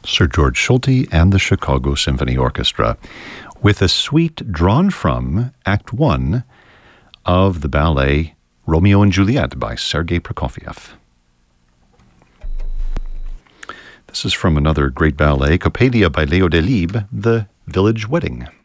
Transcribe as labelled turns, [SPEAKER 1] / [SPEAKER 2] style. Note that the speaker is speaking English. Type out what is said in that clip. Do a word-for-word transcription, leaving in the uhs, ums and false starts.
[SPEAKER 1] Sir George Solti and the Chicago Symphony Orchestra, with a suite drawn from Act One of the ballet Romeo and Juliet by Sergei Prokofiev. This is from another great ballet, Coppelia by Leo Delibes, The Village Wedding.